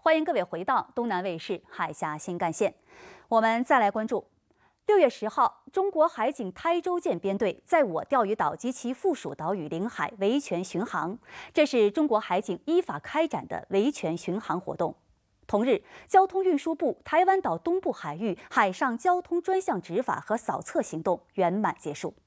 欢迎各位回到东南卫视海峡新干线。我们再来关注6月10号，中国海警台州舰编队在我钓鱼岛及其附属岛屿领海维权巡航，这是中国海警依法开展的维权巡航活动。同日，交通运输部台湾岛东部海域海上交通专项执法和扫测行动圆满结束。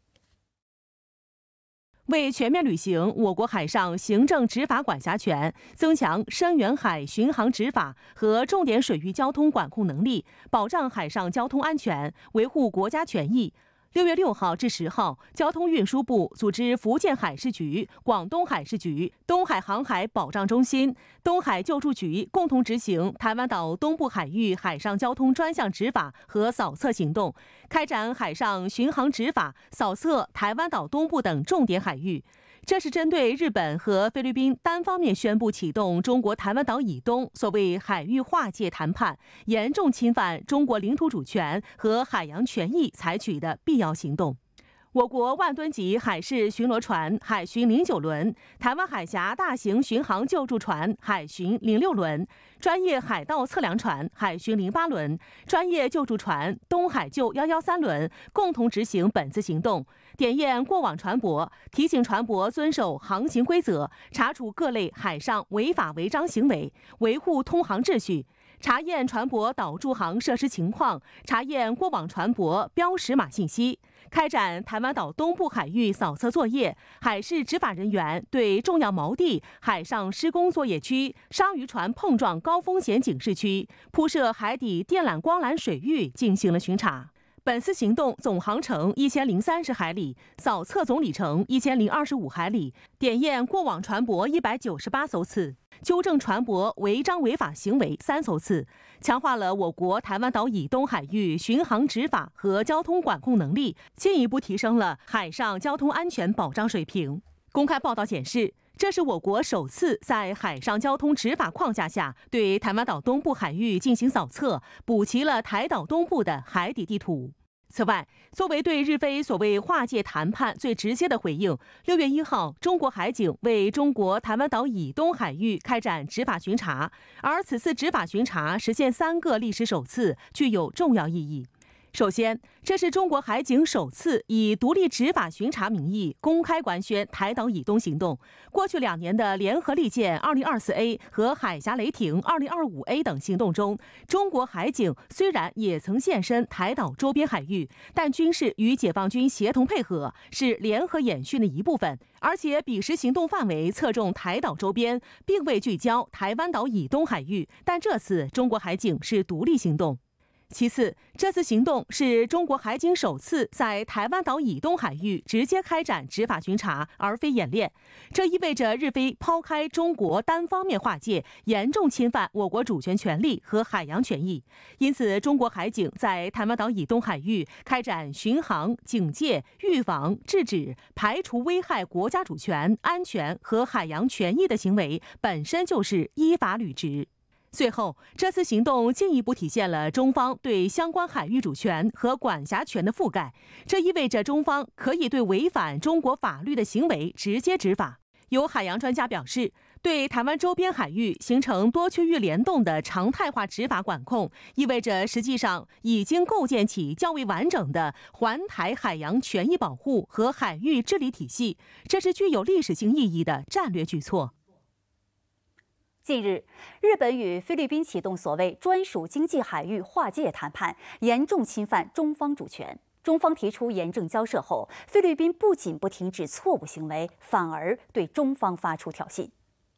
为全面履行我国海上行政执法管辖权，增强深远海巡航执法和重点水域交通管控能力，保障海上交通安全，维护国家权益，6月6号至10号，交通运输部组织福建海事局、广东海事局、东海航海保障中心、东海救助局共同执行台湾岛东部海域海上交通专项执法和扫测行动，开展海上巡航执法，扫测台湾岛东部等重点海域。这是针对日本和菲律宾单方面宣布启动中国台湾岛以东所谓海域划界谈判，严重侵犯中国领土主权和海洋权益采取的必要行动。我国万吨级海事巡逻船海巡09轮、台湾海峡大型巡航救助船海巡06轮、专业海盗测量船海巡08轮、专业救助船东海救113轮共同执行本次行动，点验过往船舶，提醒船舶遵守航行规则，查处各类海上违法违章行为，维护通航秩序。查验船舶岛驻航设施情况，查验过往船舶标识码信息，开展台湾岛东部海域扫测作业。海事执法人员对重要锚地、海上施工作业区、商渔船碰撞高风险警示区、铺设海底电缆光缆水域进行了巡查。本次行动总航程1030海里，扫测总里程1025海里，点验过往船舶198艘次，纠正船舶违章违法行为3艘次，强化了我国台湾岛以东海域巡航执法和交通管控能力，进一步提升了海上交通安全保障水平。公开报道显示，这是我国首次在海上交通执法框架下对台湾岛东部海域进行扫测，补齐了台岛东部的海底地图。此外，作为对日菲所谓划界谈判最直接的回应，6月1号，中国海警为中国台湾岛以东海域开展执法巡查，而此次执法巡查实现3个历史首次，具有重要意义。首先，这是中国海警首次以独立执法巡查名义公开官宣台岛以东行动。过去2年的联合利剑 2024A 和海峡雷霆 2025A 等行动中，中国海警虽然也曾现身台岛周边海域，但均是与解放军协同配合，是联合演训的一部分，而且彼时行动范围侧重台岛周边，并未聚焦台湾岛以东海域。但这次中国海警是独立行动。其次，这次行动是中国海警首次在台湾岛以东海域直接开展执法巡查，而非演练。这意味着日菲抛开中国单方面划界，严重侵犯我国主权权利和海洋权益。因此，中国海警在台湾岛以东海域开展巡航、警戒、预防、制止、排除危害国家主权、安全和海洋权益的行为，本身就是依法履职。最后，这次行动进一步体现了中方对相关海域主权和管辖权的覆盖，这意味着中方可以对违反中国法律的行为直接执法。有海洋专家表示，对台湾周边海域形成多区域联动的常态化执法管控，意味着实际上已经构建起较为完整的环台海洋权益保护和海域治理体系，这是具有历史性意义的战略举措。 近日，日本与菲律宾启动所谓专属经济海域划界谈判，严重侵犯中方主权。中方提出严正交涉后，菲律宾不仅不停止错误行为，反而对中方发出挑衅。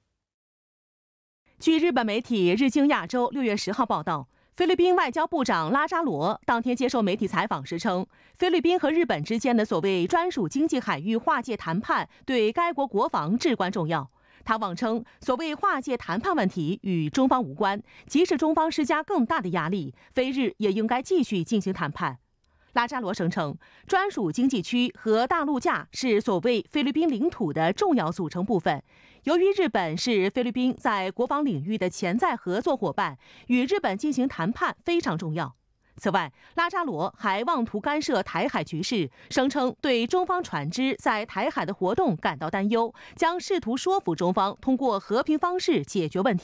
据日本媒体日经亚洲6月10号报道，菲律宾外交部长拉扎罗当天接受媒体采访时称，菲律宾和日本之间的所谓专属经济海域划界谈判对该国国防至关重要。他妄称，所谓划界谈判问题与中方无关，即使中方施加更大的压力，菲日也应该继续进行谈判。拉扎罗声称，专属经济区和大陆架是所谓菲律宾领土的重要组成部分。由于日本是菲律宾在国防领域的潜在合作伙伴，与日本进行谈判非常重要。此外，拉扎罗还妄图干涉台海局势，声称对中方船只在台海的活动感到担忧，将试图说服中方通过和平方式解决问题。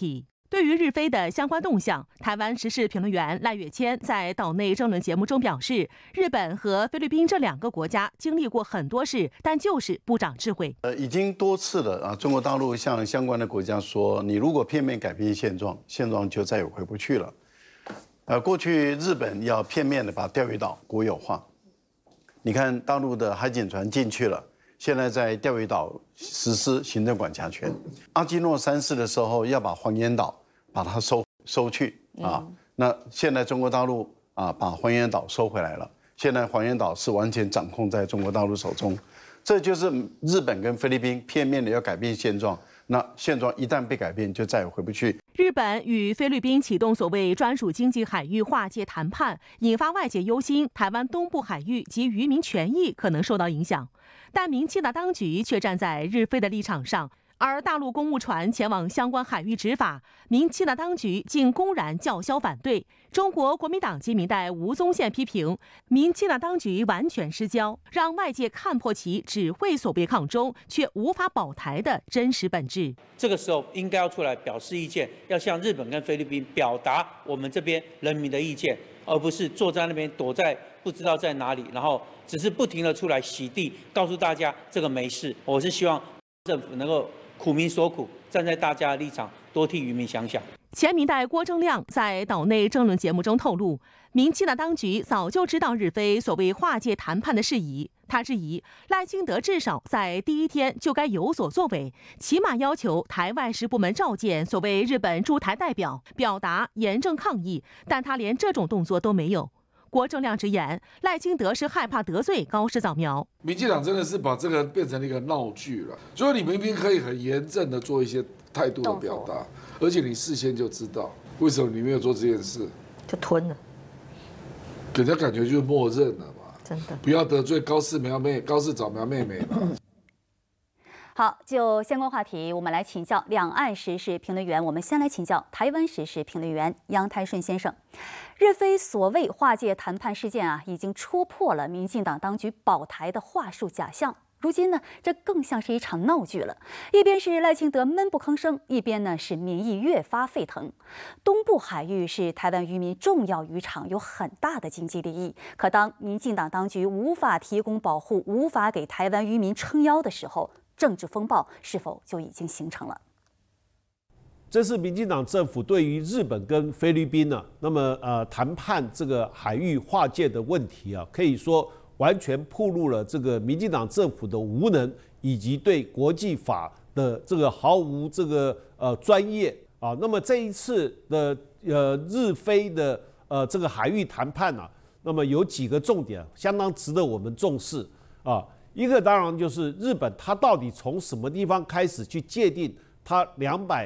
对于日菲的相关动向，台湾时事评论员赖岳谦在岛内政论节目中表示，日本和菲律宾这2个国家经历过很多事，但就是不长智慧。 已经多次了啊，中国大陆向相关的国家说，你如果片面改变现状，现状就再也回不去了。过去日本要片面的把钓鱼岛国有化，你看大陆的海警船进去了。现在在钓鱼岛实施行政管辖权。阿基诺三世的时候要把黄岩岛把它收去啊，那现在中国大陆啊把黄岩岛收回来了，现在黄岩岛是完全掌控在中国大陆手中，这就是日本跟菲律宾片面的要改变现状。那现状一旦被改变，就再也回不去。 日本与菲律宾启动所谓专属经济海域划界谈判，引发外界忧心，台湾东部海域及渔民权益可能受到影响。但民进党当局却站在日菲的立场上，而大陆公务船前往相关海域执法，民进党当局竟公然叫嚣反对。中国国民党籍民代吴宗宪批评，民进党当局完全失焦，让外界看破其只会所谓抗中，却无法保台的真实本质。 这个时候应该要出来表示意见，要向日本跟菲律宾表达我们这边人民的意见，而不是坐在那边躲在不知道在哪里，然后只是不停的出来洗地，告诉大家这个没事。我是希望政府能够苦民所苦，站在大家的立场，多替渔民想想。 前民代郭正亮在岛内政论节目中透露，民进党当局早就知道日菲所谓划界谈判的事宜。他质疑赖清德至少在第一天就该有所作为，起码要求台外事部门召见所谓日本驻台代表，表达严正抗议，但他连这种动作都没有。郭正亮直言，赖清德是害怕得罪高市早苗。 民进党真的是把这个变成了一个闹剧了，所以你明明可以很严正的做一些态度的表达，而且你事先就知道，为什么你没有做这件事？ 就吞了， 给人家感觉就是默认了嘛。 真的， 不要得罪高市早苗妹妹嘛。 好，就相关话题，我们来请教两岸时事评论员。我们先来请教台湾时事评论员杨泰顺先生。日菲所谓划界谈判事件已经戳破了民进党当局保台的话术假象。如今呢，这更像是一场闹剧了。一边是赖清德闷不吭声，一边呢是民意越发沸腾。东部海域是台湾渔民重要渔场，有很大的经济利益。可当民进党当局无法提供保护，无法给台湾渔民撑腰的时候，政治风暴是否就已经形成了？ 这是民进党政府对于日本跟菲律宾那么谈判这个海域划界的问题可以说完全暴露了这个民进党政府的无能，以及对国际法的这个毫无这个专业那么这一次的日菲的这个海域谈判那么有几个重点相当值得我们重视一个当然就是日本它到底从什么地方开始去界定它